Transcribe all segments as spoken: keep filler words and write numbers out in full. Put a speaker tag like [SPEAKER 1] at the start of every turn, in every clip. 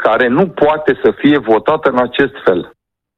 [SPEAKER 1] care nu poate să fie votată în acest fel.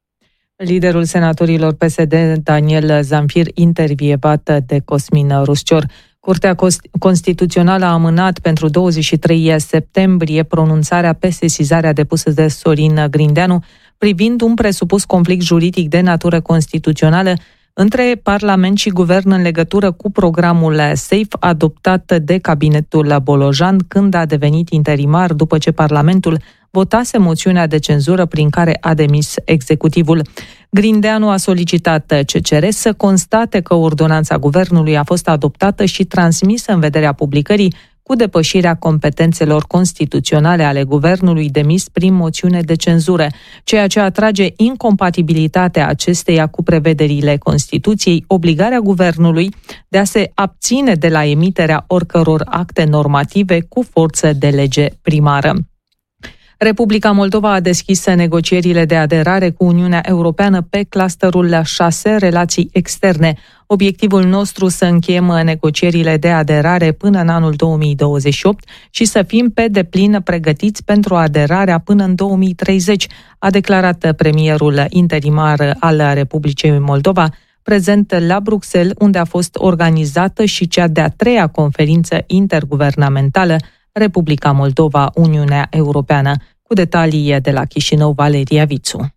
[SPEAKER 2] Liderul senatorilor P S D, Daniel Zamfir, intervievat de Cosmin Ruscior. Curtea Constituțională a amânat pentru douăzeci și trei septembrie pronunțarea pe sesizarea depusă de Sorin Grindeanu privind un presupus conflict juridic de natură constituțională între Parlament și Guvern în legătură cu programul SAFE adoptat de cabinetul Bolojan când a devenit interimar după ce Parlamentul votase moțiunea de cenzură prin care a demis executivul. Grindeanu a solicitat C C R să constate că ordonanța guvernului a fost adoptată și transmisă în vederea publicării cu depășirea competențelor constituționale ale guvernului demis prin moțiune de cenzură, ceea ce atrage incompatibilitatea acesteia cu prevederile Constituției, obligarea guvernului de a se abține de la emiterea oricăror acte normative cu forță de lege primară. Republica Moldova a deschis negocierile de aderare cu Uniunea Europeană pe clusterul șase, relații externe. Obiectivul nostru să încheiem negocierile de aderare până în anul două mii douăzeci și opt și să fim pe deplin pregătiți pentru aderarea până în două mii treizeci, a declarat premierul interimar al Republicii Moldova, prezent la Bruxelles, unde a fost organizată și cea de-a treia conferință interguvernamentală Republica Moldova, Uniunea Europeană. Cu detalii de la Chișinău, Valeria Vițu.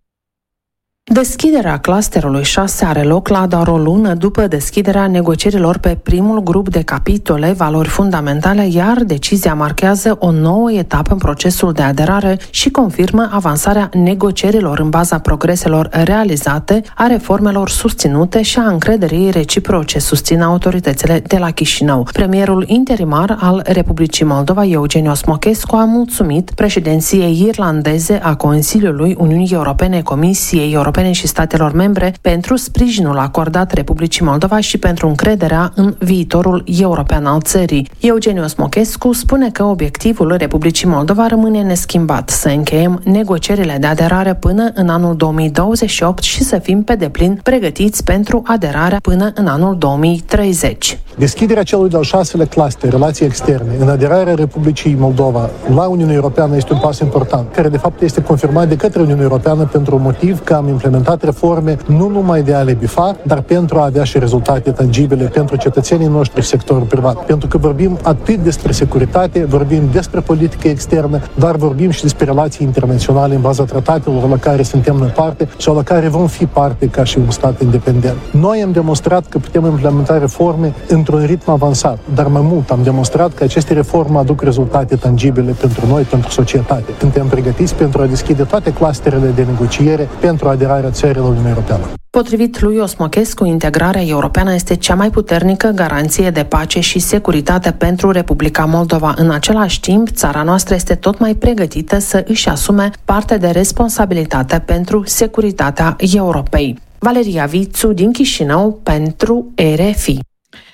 [SPEAKER 3] Deschiderea clusterului șase are loc la doar o lună după deschiderea negocierilor pe primul grup de capitole, valori fundamentale, iar decizia marchează o nouă etapă în procesul de aderare și confirmă avansarea negocierilor în baza progreselor realizate, a reformelor susținute și a încrederii reciproce, susțin autoritățile de la Chișinău. Premierul interimar al Republicii Moldova, Eugeniu Smochescu, a mulțumit președinției irlandeze a Consiliului Uniunii Europene, Comisiei Europene și statelor membre pentru sprijinul acordat Republicii Moldova și pentru încrederea în viitorul european al țării. Eugeniu Smochescu spune că obiectivul Republicii Moldova rămâne neschimbat, să încheiem negocierile de aderare până în anul două mii douăzeci și opt și să fim pe deplin pregătiți pentru aderarea până în anul două mii treizeci.
[SPEAKER 4] Deschiderea celui de-al șaselea cluster, relații externe, în aderarea Republicii Moldova la Uniunea Europeană este un pas important, care de fapt este confirmat de către Uniunea Europeană pentru un motiv că am implementat reforme nu numai de a le bifa, dar pentru a avea și rezultate tangibile pentru cetățenii noștri și sectorul privat. Pentru că vorbim atât despre securitate, vorbim despre politică externă, dar vorbim și despre relații internaționale în baza tratatelor la care suntem noi parte sau la care vom fi parte ca și un stat independent. Noi am demonstrat că putem implementa reforme într-un ritm avansat, dar mai mult am demonstrat că aceste reforme aduc rezultate tangibile pentru noi, pentru societate. Suntem pregătiți pentru a deschide toate clusterele de negociere pentru aderarea țării la Uniunea Europeană.
[SPEAKER 3] Potrivit lui Osmochescu, integrarea europeană este cea mai puternică garanție de pace și securitate pentru Republica Moldova. În același timp, țara noastră este tot mai pregătită să își asume parte de responsabilitate pentru securitatea Europei. Valeria Vițu din Chișinău pentru R F I.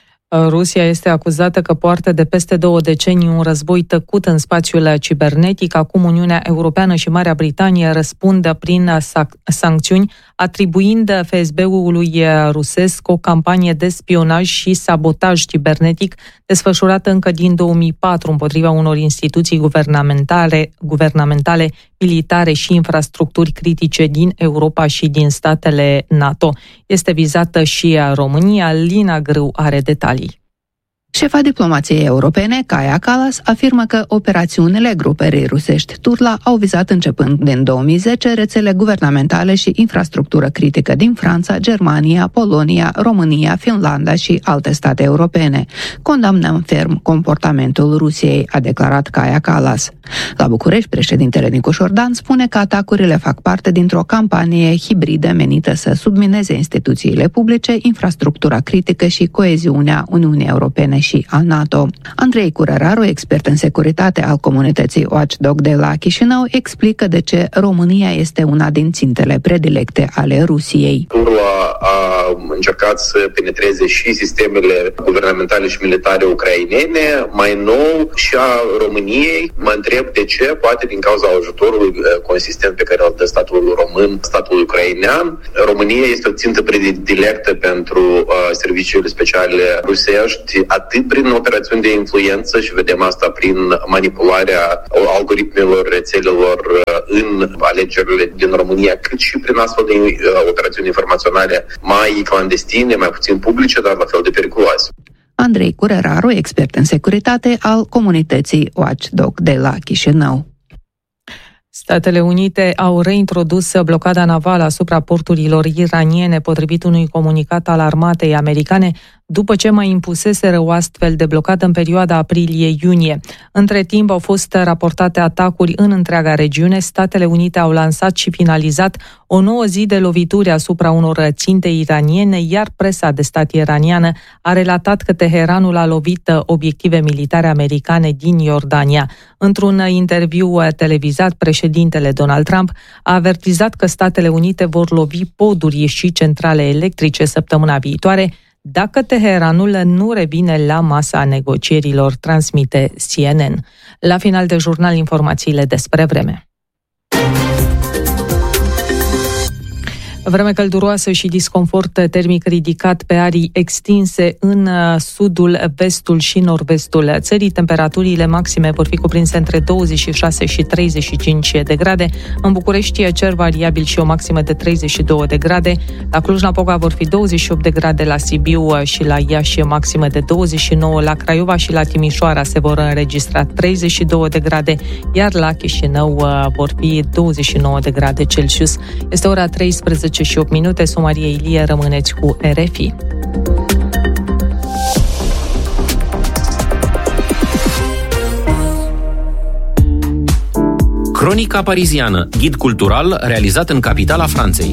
[SPEAKER 2] Rusia este acuzată că poartă de peste două decenii un război tăcut în spațiul cibernetic. Acum Uniunea Europeană și Marea Britanie răspund prin sancțiuni, atribuind F S B-ului rusesc o campanie de spionaj și sabotaj cibernetic desfășurată încă din două mii patru împotriva unor instituții guvernamentale, guvernamentale, militare și infrastructuri critice din Europa și din statele NATO. Este vizată și România. Lina Grâu are detalii.
[SPEAKER 5] Șefa diplomației europene, Kaja Kallas, afirmă că operațiunile grupării rusești Turla au vizat începând din două mii zece rețele guvernamentale și infrastructură critică din Franța, Germania, Polonia, România, Finlanda și alte state europene. Condamnăm ferm comportamentul Rusiei, a declarat Kaja Kallas. La București, președintele Nicu Șordan spune că atacurile fac parte dintr-o campanie hibridă menită să submineze instituțiile publice, infrastructura critică și coeziunea Uniunii Europene și a NATO. Andrei Curăraru, expert în securitate al comunității Watchdog de la Chișinău, explică de ce România este una din țintele predilecte ale Rusiei.
[SPEAKER 6] Turla a încercat să penetreze și sistemele guvernamentale și militare ucrainene, mai nou și a României. Mă întreb de ce, poate din cauza ajutorului consistent pe care îl dă statul român, statul ucrainean. România este o țintă predilectă pentru uh, serviciile speciale rusești, atât atât prin operațiuni de influență și vedem asta prin manipularea algoritmelor rețelelor în alegerile din România, cât și prin astfel de operațiuni informaționale mai clandestine, mai puțin publice, dar la fel de periculoase.
[SPEAKER 5] Andrei Cureraru, expert în securitate al comunității Watchdog de la Chișinău.
[SPEAKER 2] Statele Unite au reintrodus blocada navală asupra porturilor iraniene, potrivit unui comunicat al armatei americane, după ce mai impuseseră o astfel de blocadă în perioada aprilie-iunie. Între timp au fost raportate atacuri în întreaga regiune. Statele Unite au lansat și finalizat o nouă zi de lovituri asupra unor ținte iraniene, iar presa de stat iraniană a relatat că Teheranul a lovit obiective militare americane din Iordania. Într-un interviu televizat, președintele Donald Trump a avertizat că Statele Unite vor lovi poduri și centrale electrice săptămâna viitoare dacă Teheranul nu revine la masa negocierilor, transmite C N N. La final de jurnal, informațiile despre vreme. Vreme călduroasă și disconfort termic ridicat pe arii extinse în sudul, vestul și nord-vestul țării. Temperaturile maxime vor fi cuprinse între douăzeci și șase și treizeci și cinci de grade. În București cer variabil și o maximă de treizeci și două de grade. La Cluj-Napoca vor fi douăzeci și opt de grade, la Sibiu și la Iași maximă de douăzeci și nouă, la Craiova și la Timișoara se vor înregistra treizeci și două de grade, iar la Chișinău vor fi douăzeci și nouă de grade Celsius. Este ora treisprezece și opt minute, Somarie Ilie, rămâneți cu R F I.
[SPEAKER 7] Cronica pariziană, ghid cultural realizat în capitala Franței.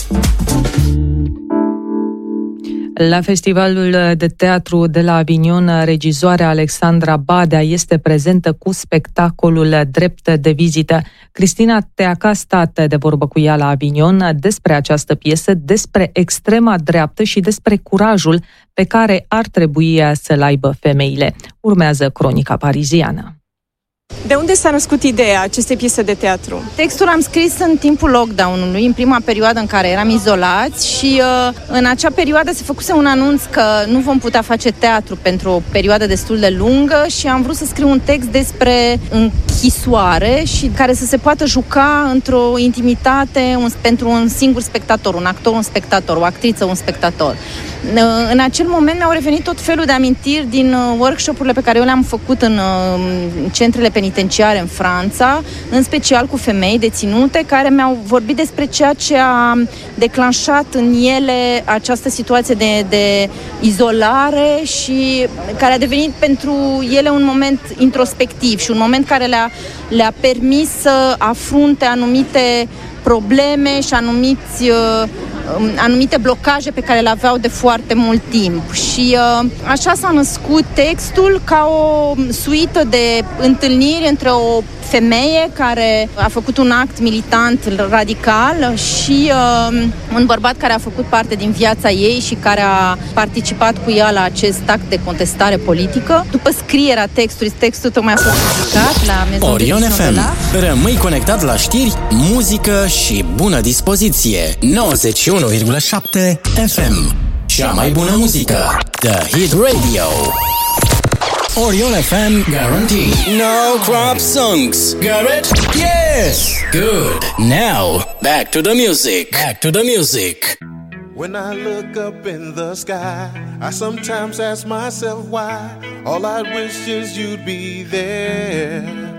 [SPEAKER 2] La Festivalul de Teatru de la Avignon, regizoarea Alexandra Badea este prezentă cu spectacolul Drept de vizită. Cristina Teaca a stat de vorbă cu ea la Avignon despre această piesă, despre extrema dreaptă și despre curajul pe care ar trebui să-l aibă femeile. Urmează Cronica pariziană.
[SPEAKER 8] De unde s-a născut ideea acestei piese de teatru?
[SPEAKER 9] Textul am scris în timpul lockdown-ului, în prima perioadă în care eram izolați și uh, în acea perioadă se făcuse un anunț că nu vom putea face teatru pentru o perioadă destul de lungă și am vrut să scriu un text despre închisoare și care să se poată juca într-o intimitate un, pentru un singur spectator, un actor, un spectator, o actriță, un spectator. Uh, în acel moment mi-au revenit tot felul de amintiri din uh, workshop-urile pe care eu le-am făcut în uh, centrele penitenciare în Franța, în special cu femei deținute care mi-au vorbit despre ceea ce a declanșat în ele această situație de, de izolare și care a devenit pentru ele un moment introspectiv și un moment care le-a, le-a permis să afrunte anumite probleme și anumiți anumite blocaje pe care le aveau de foarte mult timp. Și uh, așa s-a născut textul, ca o suită de întâlniri între o femeie care a făcut un act militant radical și uh, un bărbat care a făcut parte din viața ei și care a participat cu ea la acest act de contestare politică. După scrierea textului, textul tocmai a fost publicat la Maison de
[SPEAKER 10] Orion F M. Rămâi conectat la știri, muzică și bună dispoziție. nouăzeci și unu virgulă șapte F M. Cea mai bună muzică. The Hit Radio. Orion F M guarantee. No crop songs. Got it? Yes. Good. Now, back to the music. Back to the music.
[SPEAKER 11] When I look up in the sky, I sometimes ask myself why. All I wish is you'd be there.